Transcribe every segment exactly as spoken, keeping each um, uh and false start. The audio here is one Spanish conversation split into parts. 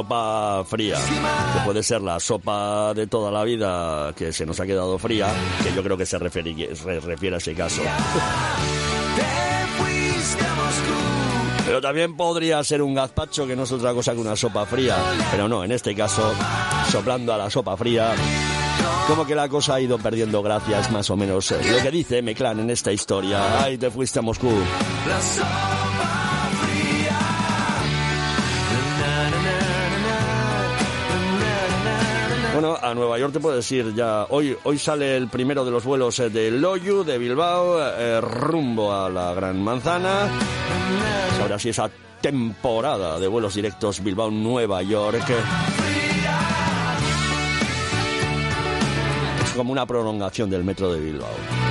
sopa fría, que puede ser la sopa de toda la vida que se nos ha quedado fría, que yo creo que se refiere, se refiere a ese caso. Pero también podría ser un gazpacho, que no es otra cosa que una sopa fría, pero no, en este caso, soplando a la sopa fría, como que la cosa ha ido perdiendo gracia, es más o menos lo que dice Meclán en esta historia. Ay, te fuiste a Moscú. La sopa fría. Bueno, a Nueva York te puedes ir ya. Hoy hoy sale el primero de los vuelos de Loiu, de Bilbao, eh, rumbo a la Gran Manzana. Ahora sí, esa temporada de vuelos directos Bilbao-Nueva York. Es como una prolongación del metro de Bilbao.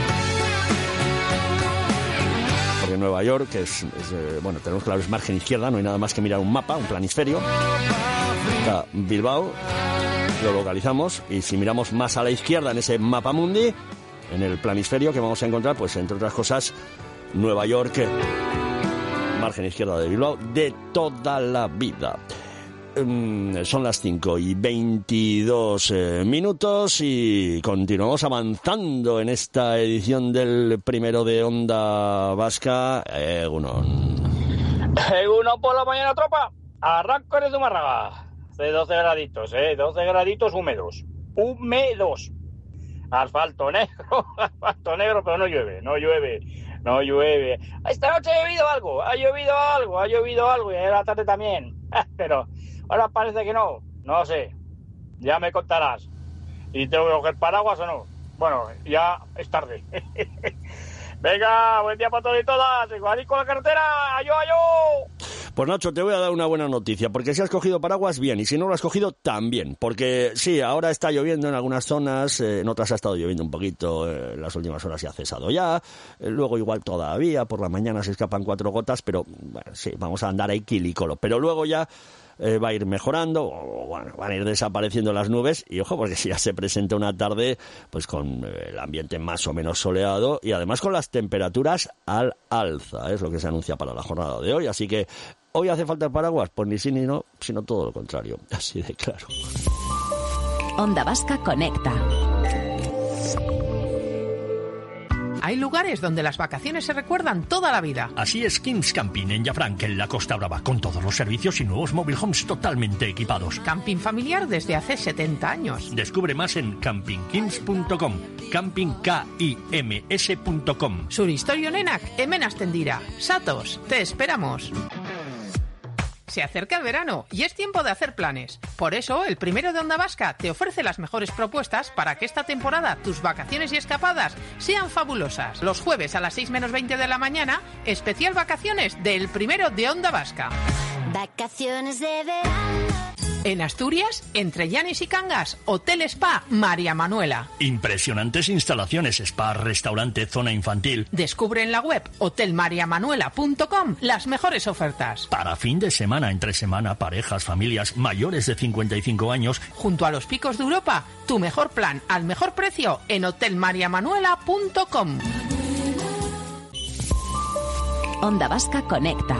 Porque Nueva York es, es eh, bueno, tenemos claro, es margen izquierda, no hay nada más que mirar un mapa, un planisferio. Está Bilbao, lo localizamos, y si miramos más a la izquierda en ese mapa mundi, en el planisferio, que vamos a encontrar, pues entre otras cosas, Nueva York, margen izquierda de Bilbao, de toda la vida. Um, son las cinco y veintidós eh, minutos y continuamos avanzando en esta edición del primero de Onda Vasca. Egunon. Egunon por la mañana, tropa. Arranco en Zumárraga. De doce graditos, eh, doce graditos húmedos. Húmedos. Asfalto negro, asfalto negro, pero no llueve, no llueve, no llueve. Esta noche ha llovido algo, ha llovido algo, ha llovido algo, y ayer a la tarde también. Pero ahora parece que no, no sé. Ya me contarás. ¿Y tengo que coger paraguas o no? Bueno, ya es tarde. Venga, buen día para todos y todas. Igual con la carretera, ¡ayo, ayo! Pues Nacho, te voy a dar una buena noticia, porque si has cogido paraguas, bien, y si no lo has cogido, también, porque sí, ahora está lloviendo en algunas zonas, eh, en otras ha estado lloviendo un poquito, eh, en las últimas horas ya ha cesado ya, eh, luego igual todavía, por la mañana se escapan cuatro gotas, pero bueno, sí, vamos a andar ahí quilicolo, pero luego ya eh, va a ir mejorando, o, bueno, van a ir desapareciendo las nubes, y ojo, porque si ya se presenta una tarde, pues con eh, el ambiente más o menos soleado, y además con las temperaturas al alza, es lo que se anuncia para la jornada de hoy, así que ¿hoy hace falta el paraguas? Pues ni sí ni no, sino todo lo contrario. Así de claro. Onda Vasca conecta. Hay lugares donde las vacaciones se recuerdan toda la vida. Así es Kings Camping en Llafranc, en la Costa Brava, con todos los servicios y nuevos mobile homes totalmente equipados. Camping familiar desde hace setenta años. Descubre más en camping kings punto com, camping kims punto com. Suristorio nenak, hemen hasten dira. Satos, te esperamos. Se acerca el verano y es tiempo de hacer planes. Por eso, el primero de Onda Vasca te ofrece las mejores propuestas para que esta temporada tus vacaciones y escapadas sean fabulosas. Los jueves a las seis menos veinte de la mañana, especial vacaciones del primero de Onda Vasca. Vacaciones de verano. En Asturias, entre Llanes y Cangas, Hotel Spa María Manuela. Impresionantes instalaciones, spa, restaurante, zona infantil. Descubre en la web hotel maria manuela punto com las mejores ofertas. Para fin de semana, entre semana, parejas, familias mayores de cincuenta y cinco años. Junto a los picos de Europa, tu mejor plan al mejor precio en hotel maria manuela punto com. Onda Vasca conecta.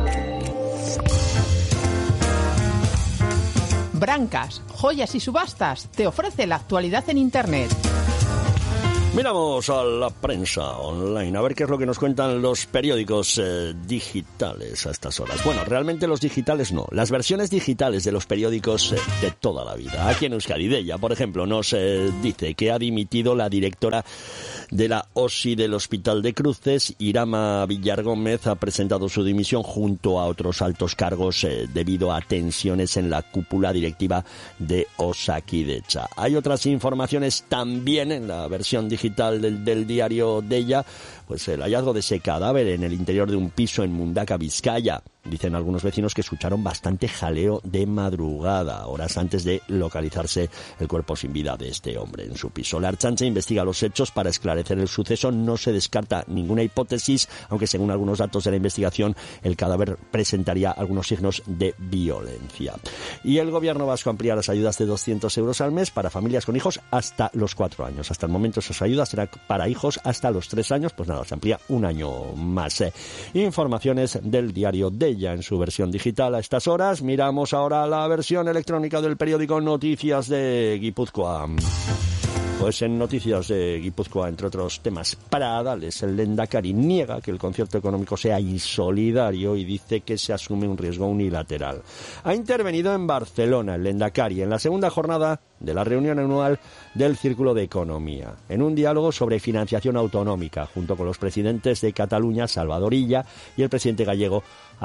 Brancas, joyas y subastas te ofrece la actualidad en Internet. Miramos a la prensa online, a ver qué es lo que nos cuentan los periódicos eh, digitales a estas horas. Bueno, realmente los digitales no, las versiones digitales de los periódicos eh, de toda la vida. Aquí en Euskadi, Deia, por ejemplo, nos eh, dice que ha dimitido la directora de la O S I del Hospital de Cruces. Irama Villar Gómez ha presentado su dimisión junto a otros altos cargos eh, debido a tensiones en la cúpula directiva de Osakidetza. Hay otras informaciones también en la versión digital digital del, del diario Deia, pues el hallazgo de ese cadáver en el interior de un piso en Mundaka, Vizcaya. Dicen algunos vecinos que escucharon bastante jaleo de madrugada, horas antes de localizarse el cuerpo sin vida de este hombre en su piso. La Ertzaintza investiga los hechos para esclarecer el suceso. No se descarta ninguna hipótesis, aunque según algunos datos de la investigación, el cadáver presentaría algunos signos de violencia. Y el gobierno vasco amplía las ayudas de doscientos euros al mes para familias con hijos hasta los cuatro años. Hasta el momento esas ayudas serán para hijos hasta los tres años, pues nada, se amplía un año más. Eh, informaciones del diario de ya en su versión digital a estas horas. Miramos ahora la versión electrónica del periódico Noticias de Guipúzcoa. Pues en Noticias de Guipúzcoa, entre otros temas pradales, el Lehendakari niega que el concierto económico sea insolidario y dice que se asume un riesgo unilateral. Ha intervenido en Barcelona el Lehendakari en la segunda jornada de la reunión anual del Círculo de Economía, en un diálogo sobre financiación autonómica, junto con los presidentes de Cataluña, Salvador Illa, y el presidente gallego,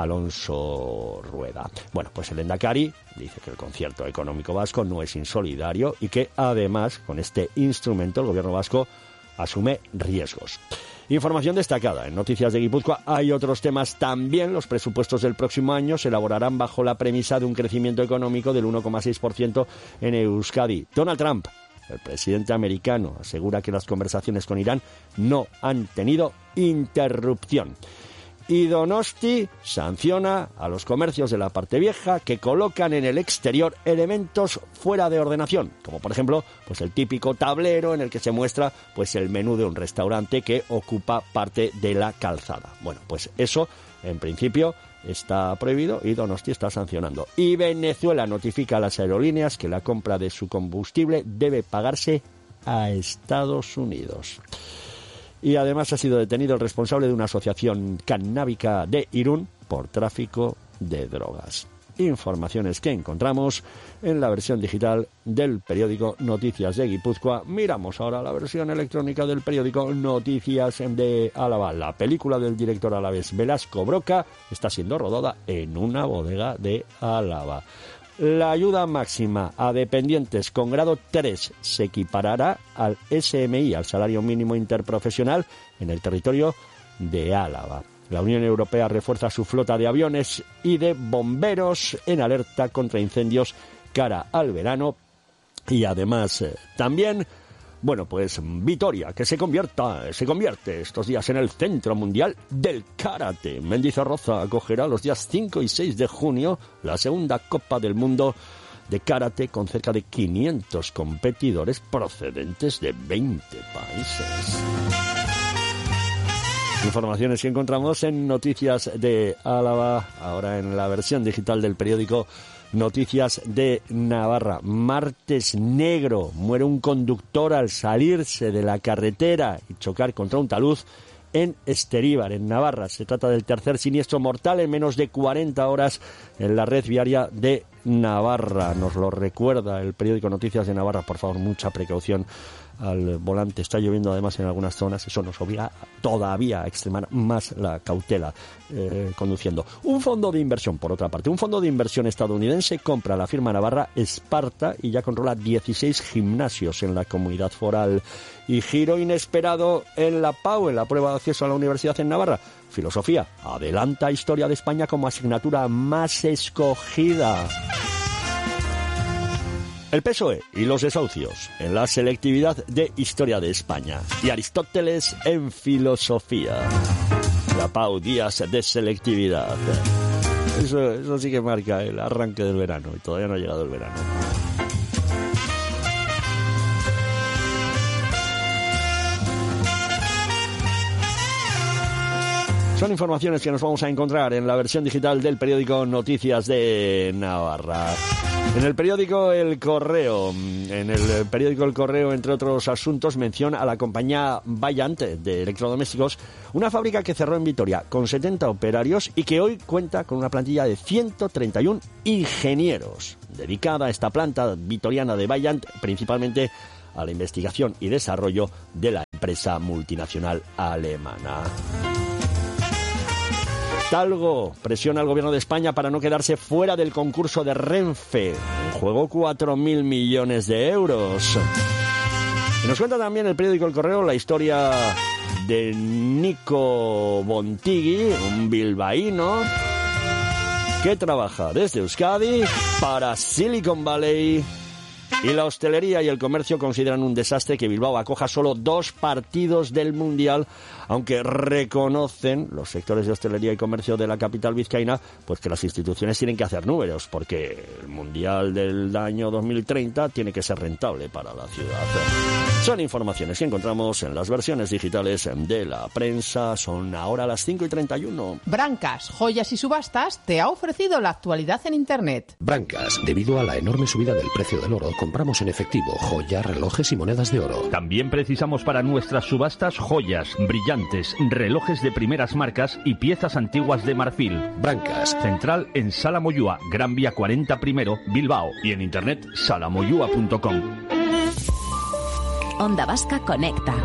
Alonso Rueda. Bueno, pues el Lehendakari dice que el concierto económico vasco no es insolidario y que, además, con este instrumento el gobierno vasco asume riesgos. Información destacada. En Noticias de Guipúzcoa hay otros temas también. Los presupuestos del próximo año se elaborarán bajo la premisa de un crecimiento económico del uno coma seis por ciento en Euskadi. Donald Trump, el presidente americano, asegura que las conversaciones con Irán no han tenido interrupción. Y Donosti sanciona a los comercios de la parte vieja que colocan en el exterior elementos fuera de ordenación, como por ejemplo pues el típico tablero en el que se muestra pues el menú de un restaurante que ocupa parte de la calzada. Bueno, pues eso en principio está prohibido y Donosti está sancionando. Y Venezuela notifica a las aerolíneas que la compra de su combustible debe pagarse a Estados Unidos. Y además ha sido detenido el responsable de una asociación canábica de Irún por tráfico de drogas. Informaciones que encontramos en la versión digital del periódico Noticias de Guipúzcoa. Miramos ahora la versión electrónica del periódico Noticias de Álava. La película del director alavés Velasco Broca está siendo rodada en una bodega de Álava. La ayuda máxima a dependientes con grado tres se equiparará al S M I, al salario mínimo interprofesional, en el territorio de Álava. La Unión Europea refuerza su flota de aviones y de bomberos en alerta contra incendios cara al verano. Y además eh, también, bueno, pues Vitoria, que se convierta, se convierte estos días en el Centro Mundial del Karate. Mendizorroza acogerá los días cinco y seis de junio la segunda Copa del Mundo de Karate con cerca de quinientos competidores procedentes de veinte países. Informaciones que encontramos en Noticias de Álava, ahora en la versión digital del periódico Noticias de Navarra. Martes negro. Muere un conductor al salirse de la carretera y chocar contra un talud en Esteríbar, en Navarra. Se trata del tercer siniestro mortal en menos de cuarenta horas en la red viaria de Navarra. Nos lo recuerda el periódico Noticias de Navarra. Por favor, mucha precaución al volante. Está lloviendo además en algunas zonas. Eso nos obliga todavía a extremar más la cautela eh, conduciendo. Un fondo de inversión, por otra parte, un fondo de inversión estadounidense compra la firma navarra Esparta y ya controla dieciséis gimnasios en la comunidad foral. Y giro inesperado en la P A U, en la prueba de acceso a la universidad en Navarra. Filosofía adelanta Historia de España como asignatura más escogida. El P S O E y los desahucios en la selectividad de Historia de España y Aristóteles en Filosofía. La P A U, días de selectividad. Eso, eso sí que marca el arranque del verano y todavía no ha llegado el verano. Son informaciones que nos vamos a encontrar en la versión digital del periódico Noticias de Navarra. En el periódico El Correo, en el periódico El Correo, entre otros asuntos, menciona a la compañía Vaillant de electrodomésticos, una fábrica que cerró en Vitoria con setenta operarios y que hoy cuenta con una plantilla de ciento treinta y uno ingenieros, dedicada a esta planta vitoriana de Vaillant, principalmente a la investigación y desarrollo de la empresa multinacional alemana. Talgo presiona al gobierno de España para no quedarse fuera del concurso de Renfe. En juego cuatro mil millones de euros. Y nos cuenta también el periódico El Correo la historia de Nico Bontigui, un bilbaíno que trabaja desde Euskadi para Silicon Valley Y la hostelería y el comercio consideran un desastre que Bilbao acoja solo dos partidos del Mundial, aunque reconocen los sectores de hostelería y comercio de la capital vizcaína pues que las instituciones tienen que hacer números, porque el Mundial del año dos mil treinta tiene que ser rentable para la ciudad. Son informaciones que encontramos en las versiones digitales de la prensa. Son ahora las cinco y treinta y uno. Brancas, Joyas y Subastas te ha ofrecido la actualidad en Internet. Brancas, debido a la enorme subida del precio del oro, compramos en efectivo joyas, relojes y monedas de oro. También precisamos para nuestras subastas joyas, brillantes, relojes de primeras marcas y piezas antiguas de marfil. Brancas. Central en Sala Moyúa, Gran Vía cuarenta primero, Bilbao. Y en internet salamoyúa punto com. Onda Vasca Conecta.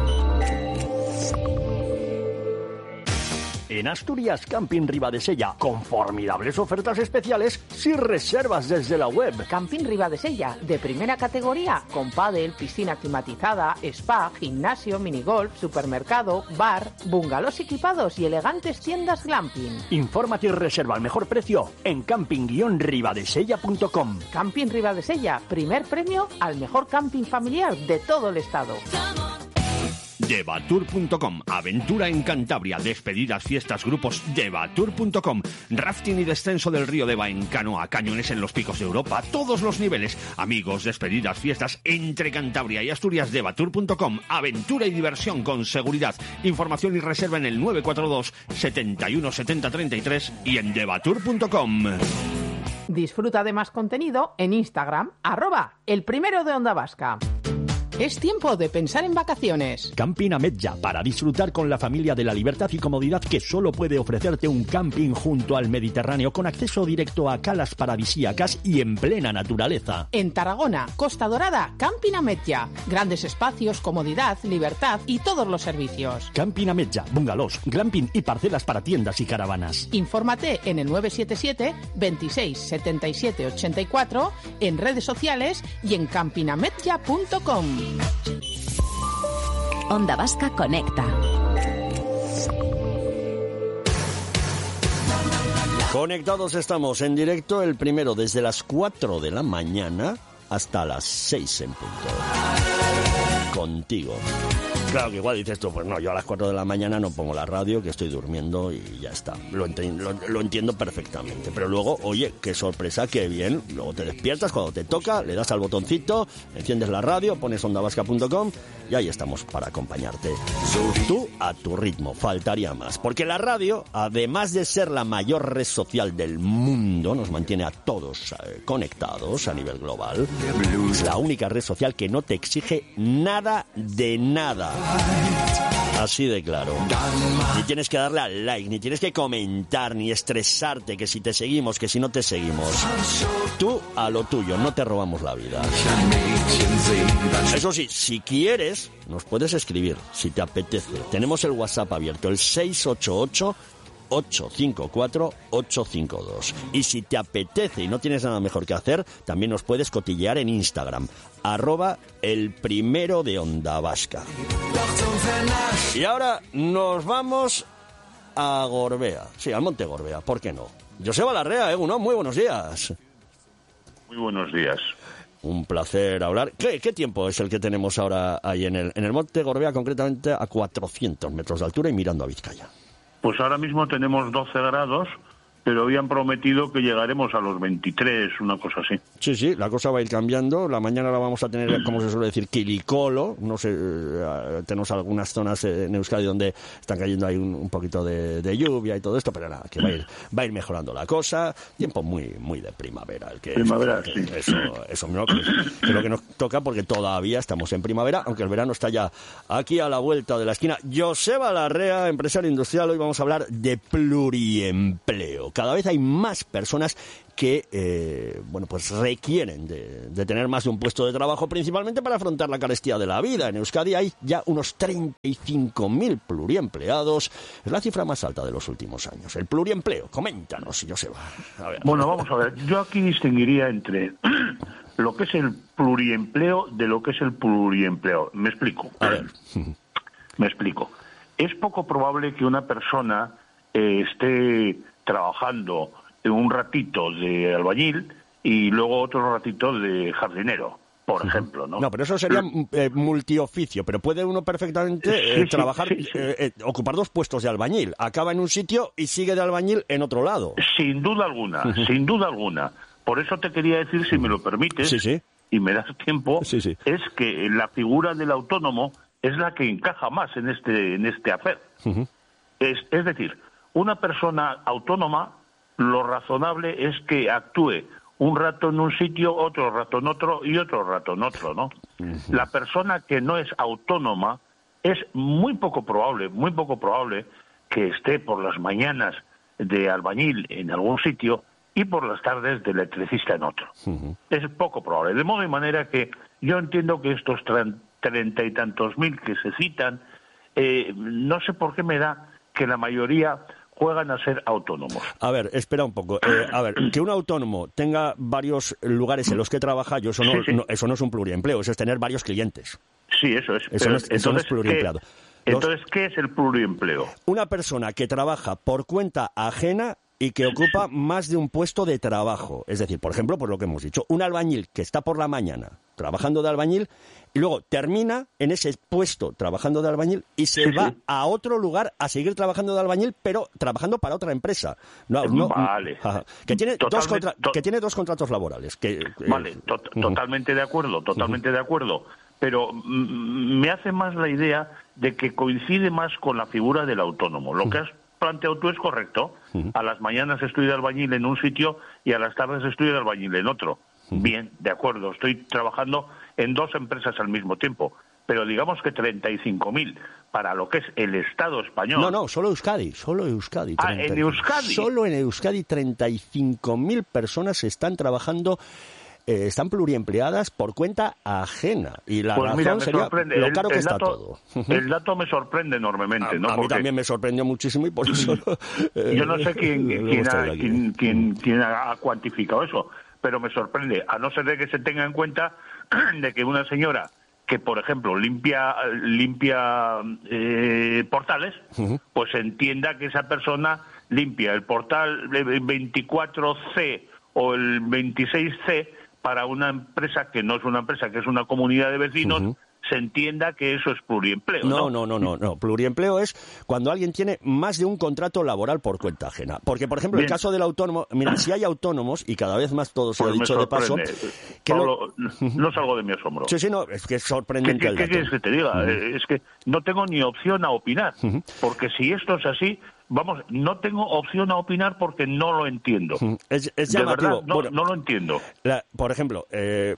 En Asturias Camping Ribadesella, con formidables ofertas especiales si reservas desde la web. Camping Ribadesella, de primera categoría, con pádel, piscina climatizada, spa, gimnasio, minigolf, supermercado, bar, bungalows equipados y elegantes tiendas glamping. Infórmate y reserva al mejor precio en camping guion ribadesella punto com. Camping Ribadesella, primer premio al mejor camping familiar de todo el estado. Devatur punto com, aventura en Cantabria, despedidas, fiestas, grupos. Devatur punto com, rafting y descenso del río Deva en canoa, cañones en los picos de Europa, todos los niveles. Amigos, despedidas, fiestas entre Cantabria y Asturias. Devatur punto com, aventura y diversión con seguridad. Información y reserva en el nueve cuatro dos, setenta y uno, setenta, treinta y tres y en devatur punto com. Disfruta de más contenido en Instagram, arroba el primero de Onda Vasca. Es tiempo de pensar en vacaciones. Camping Ametlla, para disfrutar con la familia de la libertad y comodidad que solo puede ofrecerte un camping junto al Mediterráneo, con acceso directo a calas paradisíacas y en plena naturaleza. En Tarragona, Costa Dorada, Camping Ametlla. Grandes espacios, comodidad, libertad y todos los servicios. Camping Ametlla, bungalows, glamping y parcelas para tiendas y caravanas. Infórmate en el nueve siete siete, veintiséis, setenta y siete, ochenta y cuatro, en redes sociales y en camping ametlla punto com. Onda Vasca Conecta. Conectados estamos en directo, el primero desde las cuatro de la mañana hasta las seis en punto. Contigo. Claro que igual dices tú, pues no, yo a las cuatro de la mañana no pongo la radio, que estoy durmiendo y ya está. Lo, enti- lo, lo entiendo perfectamente. Pero luego, oye, qué sorpresa, qué bien. Luego te despiertas cuando te toca, le das al botoncito, enciendes la radio, pones onda vasca punto com y ahí estamos para acompañarte. Tú a tu ritmo, faltaría más. Porque la radio, además de ser la mayor red social del mundo, nos mantiene a todos eh, conectados a nivel global. Es la única red social que no te exige nada de nada. Así de claro. Ni tienes que darle al like, ni tienes que comentar, ni estresarte que si te seguimos, que si no te seguimos. Tú a lo tuyo, no te robamos la vida. Eso sí, si quieres, nos puedes escribir, si te apetece. Tenemos el WhatsApp abierto, el seis ocho ocho, ocho cinco cuatro, ocho cinco dos. Y si te apetece y no tienes nada mejor que hacer, también nos puedes cotillear en Instagram, arroba el primero de Onda Vasca. Y ahora nos vamos a Gorbea. Sí, al Monte Gorbea, ¿por qué no? Joseba Larrea, ¿eh? ¿No? Muy buenos días. Muy buenos días. Un placer hablar. ¿Qué, qué tiempo es el que tenemos ahora ahí en el, en el Monte Gorbea, concretamente a cuatrocientos metros de altura y mirando a Vizcaya? Pues ahora mismo tenemos doce grados, pero habían prometido que llegaremos a los veintitrés, una cosa así. Sí, sí, la cosa va a ir cambiando. La mañana la vamos a tener, como se suele decir, quilicolo. No sé, eh, tenemos algunas zonas en Euskadi donde están cayendo ahí un, un poquito de, de lluvia y todo esto, pero nada, que va a ir, va a ir mejorando la cosa. Tiempo muy muy de primavera. El que, primavera, que, sí. Eso, eso ¿no? que, que es lo que nos toca, porque todavía estamos en primavera, aunque el verano está ya aquí a la vuelta de la esquina. Joseba Larrea, empresario industrial. Hoy vamos a hablar de pluriempleo. Cada vez hay más personas que eh, bueno, pues requieren de, de tener más de un puesto de trabajo, principalmente para afrontar la carestía de la vida. En Euskadi hay ya unos treinta y cinco mil pluriempleados. Es la cifra más alta de los últimos años. El pluriempleo, coméntanos, Joseba. A ver. Bueno, vamos a ver. Yo aquí distinguiría entre lo que es el pluriempleo de lo que es el pluriempleo. Me explico. A ver. Me explico. Es poco probable que una persona eh, esté trabajando un ratito de albañil y luego otro ratito de jardinero. por ejemplo, ¿no? No, pero eso sería eh, multioficio, pero puede uno perfectamente eh, sí, trabajar, sí, sí. Eh, eh, ocupar dos puestos de albañil. Acaba en un sitio y sigue de albañil en otro lado. Sin duda alguna, uh-huh. sin duda alguna. Por eso te quería decir, si me lo permites, sí, sí. y me das tiempo, sí, sí. es que la figura del autónomo es la que encaja más en este en este hacer. Uh-huh. Es, es decir, una persona autónoma, lo razonable es que actúe un rato en un sitio, otro rato en otro y otro rato en otro, ¿no? Uh-huh. La persona que no es autónoma es muy poco probable, muy poco probable que esté por las mañanas de albañil en algún sitio y por las tardes de electricista en otro. Uh-huh. Es poco probable. De modo y manera que yo entiendo que estos treinta y tantos mil que se citan, eh, no sé por qué me da que la mayoría juegan a ser autónomos. A ver, espera un poco. Eh, a ver, que un autónomo tenga varios lugares en los que trabaja, yo eso no, sí, sí. no, eso no es un pluriempleo, eso es tener varios clientes. Sí, eso es. Eso, no es, eso no es pluriempleado. ¿qué, entonces, ¿qué es el pluriempleo? Una persona que trabaja por cuenta ajena y que ocupa más de un puesto de trabajo. Es decir, por ejemplo, por lo que hemos dicho, un albañil que está por la mañana trabajando de albañil y luego termina en ese puesto trabajando de albañil y se sí, va sí. a otro lugar a seguir trabajando de albañil, pero trabajando para otra empresa. No, no, vale. Ajá, que, tiene dos contra, to- que tiene dos contratos laborales. Que, vale, to- uh-huh. totalmente de acuerdo, totalmente uh-huh. de acuerdo. Pero mm, me hace más la idea de que coincide más con la figura del autónomo. Lo uh-huh. que has planteado tú es correcto. Uh-huh. A las mañanas estoy de albañil en un sitio y a las tardes estoy de albañil en otro. Uh-huh. Bien, de acuerdo, estoy trabajando en dos empresas al mismo tiempo. Pero digamos que treinta y cinco mil para lo que es el Estado español. No, no, solo Euskadi, solo Euskadi. Ah, en Euskadi. Solo en Euskadi treinta y cinco mil personas están trabajando, eh, están pluriempleadas por cuenta ajena. Y la pues razón mira, me sería sorprende. lo el, caro que el está dato, todo. El dato me sorprende enormemente, a, ¿no? A mí Porque también me sorprendió muchísimo y por eso... eh, yo no sé quién, quién, ha, quién, quién, quién ha cuantificado eso, pero me sorprende, a no ser de que se tenga en cuenta de que una señora que, por ejemplo, limpia limpia eh, portales, uh-huh. pues entienda que esa persona limpia el portal veinticuatro ce o el veintiséis ce para una empresa que no es una empresa, que es una comunidad de vecinos, uh-huh. se entienda que eso es pluriempleo, ¿no? No, no, no, no, no. Pluriempleo es cuando alguien tiene más de un contrato laboral por cuenta ajena. Porque, por ejemplo, Bien. el caso del autónomo, mira, si hay autónomos, y cada vez más todo se pues ha dicho de paso... Que Pablo, lo... no salgo de mi asombro. Sí, sí, no, es que es sorprendente ¿Qué, el qué, dato. ¿Qué quieres que te diga? Uh-huh. Es que no tengo ni opción a opinar, uh-huh. porque si esto es así... Vamos, no tengo opción a opinar porque no lo entiendo. Es, es de llamativo. verdad, no, bueno, no lo entiendo. La, por ejemplo, eh,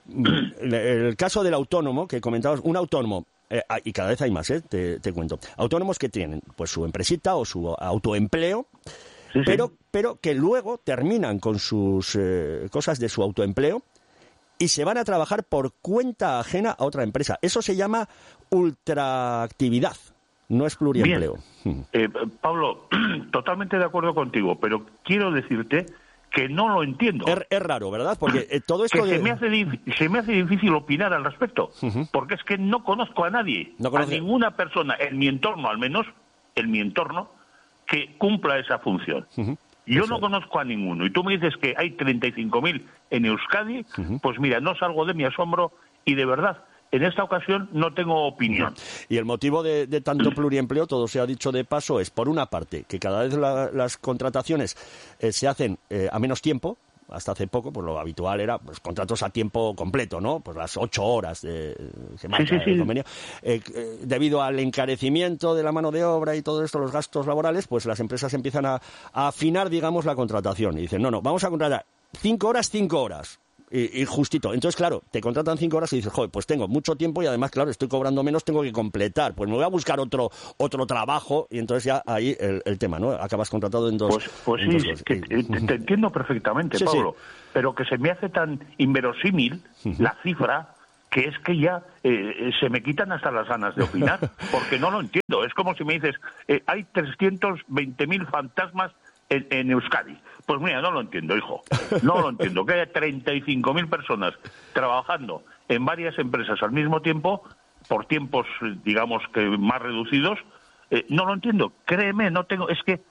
el caso del autónomo que comentabas, un autónomo, eh, y cada vez hay más, eh, te, te cuento, autónomos que tienen pues su empresita o su autoempleo, sí, pero, sí. pero que luego terminan con sus eh, cosas de su autoempleo y se van a trabajar por cuenta ajena a otra empresa. Eso se llama ultraactividad. No es pluriempleo. Bien. Eh, Pablo, totalmente de acuerdo contigo, pero quiero decirte que no lo entiendo. Es, es raro, ¿verdad? Porque eh, todo esto que de... se, me hace dif- se me hace difícil opinar al respecto, uh-huh. porque es que no conozco a nadie, no conoce... a ninguna persona, en mi entorno al menos, en mi entorno, que cumpla esa función. Uh-huh. Yo Eso. no conozco a ninguno. Y tú me dices que hay treinta y cinco mil en Euskadi, uh-huh. pues mira, no salgo de mi asombro y de verdad... En esta ocasión no tengo opinión. Y el motivo de, de tanto pluriempleo, todo se ha dicho de paso, es por una parte que cada vez la, las contrataciones eh, se hacen eh, a menos tiempo. Hasta hace poco, pues lo habitual era pues contratos a tiempo completo, ¿no? Pues las ocho horas de, que marca sí, sí, sí. el convenio. Eh, eh, debido al encarecimiento de la mano de obra y todo esto, los gastos laborales, pues las empresas empiezan a, a afinar, digamos, la contratación. Y dicen, no, no, vamos a contratar cinco horas, cinco horas. Y, y justito. Entonces, claro, te contratan cinco horas y dices, joder, pues tengo mucho tiempo y además, claro, estoy cobrando menos, tengo que completar. Pues me voy a buscar otro otro trabajo y entonces ya ahí el, el tema, ¿no? Acabas contratado en dos... Pues, pues en sí, dos que, te, te entiendo perfectamente, sí, Pablo, sí. pero que se me hace tan inverosímil uh-huh. la cifra que es que ya eh, se me quitan hasta las ganas de opinar, porque no lo entiendo. Es como si me dices, eh, hay trescientos veinte mil fantasmas en, en Euskadi. Pues mira, no lo entiendo, hijo. No lo entiendo. Que haya treinta y cinco mil personas trabajando en varias empresas al mismo tiempo, por tiempos, digamos, que más reducidos, eh, no lo entiendo. Créeme, no tengo, es que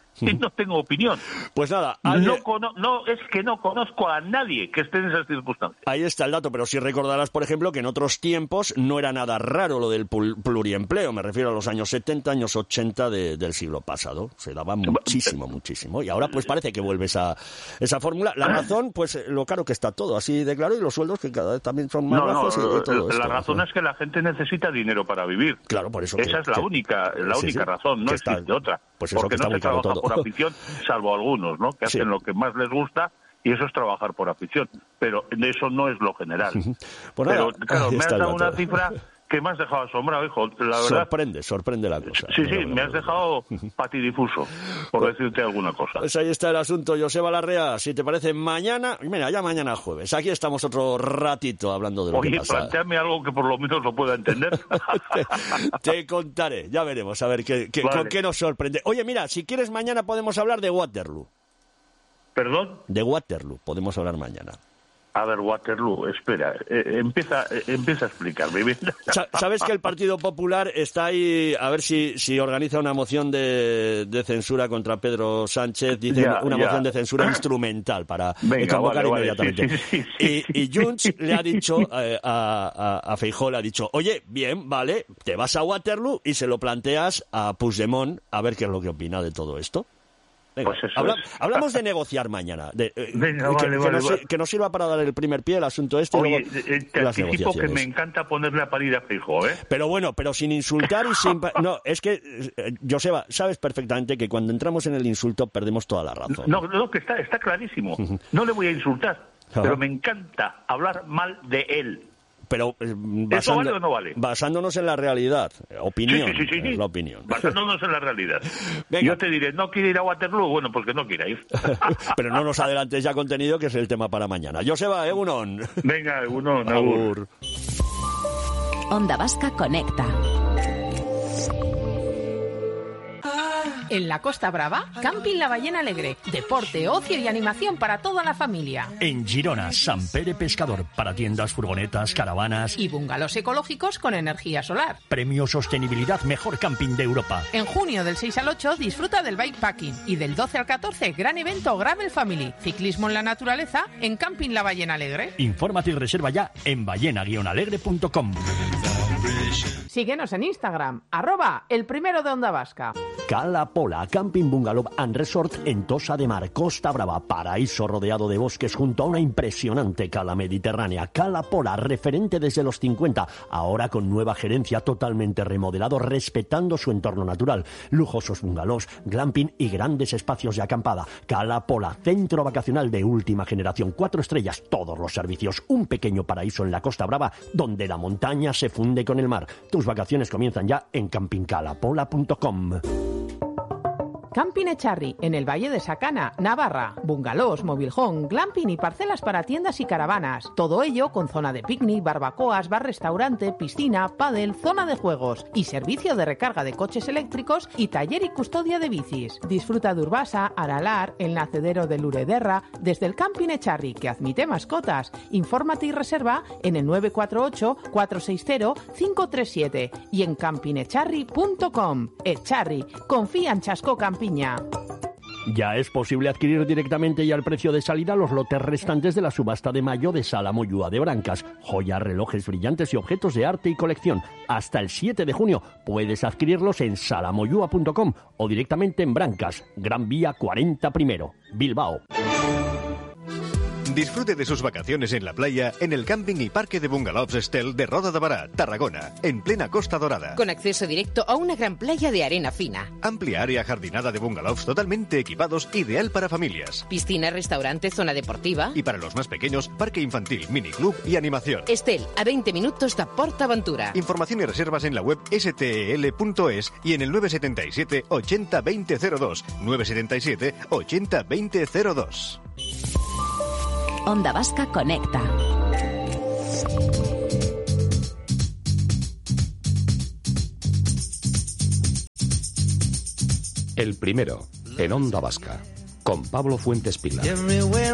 y no tengo opinión. Pues nada, hay... no, cono... no es que no conozco a nadie que esté en esas circunstancias. Ahí está el dato, pero sí recordarás, por ejemplo, que en otros tiempos no era nada raro lo del pluriempleo. Me refiero a los años setenta, años ochenta de, del siglo pasado. Se daba muchísimo, muchísimo. Y ahora pues parece que vuelve esa, esa fórmula. La razón, pues lo caro que está todo, así de claro, y los sueldos que cada vez también son más no, bajos. No, y todo la esto, razón ¿no? es que la gente necesita dinero para vivir. Claro, por eso. Esa que, es la que, única, la sí, única sí, razón, no está, existe otra. Pues eso, porque que no está se trabaja todo. por afición, salvo algunos, ¿no? Que hacen sí. lo que más les gusta, y eso es trabajar por afición. Pero eso no es lo general. Pues Pero, nada, claro, me has dado una cifra que me has dejado asombrado, hijo. La verdad, sorprende, sorprende la cosa. Sí, sí, me has dejado patidifuso, por pues, decirte alguna cosa. Pues ahí está el asunto, Joseba Larrea. Si te parece, mañana, mira, ya mañana jueves. Aquí estamos otro ratito hablando de lo Oye, que pasa. Oye, planteame algo que por lo menos lo pueda entender. te, te contaré, ya veremos, a ver qué, qué, vale. con qué nos sorprende. Oye, mira, si quieres mañana podemos hablar de Waterloo. ¿Perdón? De Waterloo, podemos hablar mañana. A ver, Waterloo, espera, eh, empieza, eh, empieza a explicarme. ¿Sabes que el Partido Popular está ahí, a ver si, si organiza una moción de, de censura contra Pedro Sánchez? Dice ya, una ya. moción de censura instrumental para Venga, convocar vale, inmediatamente. Vale, sí, sí, sí, y, y Junts le ha dicho eh, a, a, a Feijóo, le ha dicho, oye, bien, vale, te vas a Waterloo y se lo planteas a Puigdemont a ver qué es lo que opina de todo esto. Venga, pues habla, es. hablamos de negociar mañana. De, eh, Venga, que, vale, que, vale, nos, vale. que nos sirva para dar el primer pie al asunto este. Oye, y luego eh, te las anticipo que me encanta ponerle a parir a Feijóo, ¿eh? Pero bueno, pero sin insultar y sin... No, es que, eh, Joseba, sabes perfectamente que cuando entramos en el insulto perdemos toda la razón. No, no, que está, está clarísimo. No le voy a insultar, uh-huh. pero me encanta hablar mal de él. Pero eh, basando, ¿eso vale o no vale? Basándonos en la realidad, opinión, sí, sí, sí, sí. Es la opinión. Basándonos en la realidad. Venga. Yo te diré, ¿no quiere ir a Waterloo? Bueno, pues que no quiera ir. Pero no nos adelantes ya contenido, que es el tema para mañana. Joseba, Egunon. Venga, Egunon, agur. Onda Vasca Conecta. En la Costa Brava, Camping La Ballena Alegre. Deporte, ocio y animación para toda la familia. En Girona, Sant Pere Pescador. Para tiendas, furgonetas, caravanas. Y bungalows ecológicos con energía solar. Premio Sostenibilidad Mejor Camping de Europa. En junio del seis al ocho disfruta del bikepacking. Y del doce al catorce, gran evento Gravel Family. Ciclismo en la naturaleza en Camping La Ballena Alegre. Infórmate y reserva ya en ballena guion alegre punto com. Síguenos en Instagram, arroba el primero de Onda Vasca. Cala Pola, Camping Bungalow and Resort en Tossa de Mar, Costa Brava, paraíso rodeado de bosques junto a una impresionante cala mediterránea. Cala Pola, referente desde los cincuenta, ahora con nueva gerencia, totalmente remodelado, respetando su entorno natural. Lujosos bungalows, glamping y grandes espacios de acampada. Cala Pola, centro vacacional de última generación, cuatro estrellas, todos los servicios. Un pequeño paraíso en la Costa Brava, donde la montaña se funde con el mar. Tus vacaciones comienzan ya en camping cala pola punto com. Camping Echarri, en el Valle de Sacana, Navarra. Bungalows, mobilhome, glamping y parcelas para tiendas y caravanas. Todo ello con zona de picnic, barbacoas, bar-restaurante, piscina, pádel, zona de juegos y servicio de recarga de coches eléctricos y taller y custodia de bicis. Disfruta de Urbasa, Aralar, el nacedero de Lurederra, desde el Camping Echarri, que admite mascotas. Infórmate y reserva en el nueve cuatro ocho, cuatro seis cero, cinco tres siete y en camping echarri punto com. Echarri, confía en Chasco Camping. Ya es posible adquirir directamente y al precio de salida los lotes restantes de la subasta de mayo de Sala Moyúa de Brancas. Joyas, relojes brillantes y objetos de arte y colección. Hasta el siete de junio puedes adquirirlos en sala moyúa punto com o directamente en Brancas, Gran Vía cuarenta primero, Bilbao. Disfrute de sus vacaciones en la playa en el camping y parque de bungalows Estel de Roda de Bará, Tarragona, en plena Costa Dorada. Con acceso directo a una gran playa de arena fina. Amplia área jardinada de bungalows totalmente equipados, ideal para familias. Piscina, restaurante, zona deportiva. Y para los más pequeños, parque infantil, miniclub y animación. Estel, a veinte minutos de Port Aventura. Información y reservas en la web ese te e ele punto es y en el nueve siete siete, ochenta, veinte cero dos. nueve siete siete, ochenta, veinte cero dos. Onda Vasca Conecta. El primero, en Onda Vasca, con Pablo Fuentes Pila.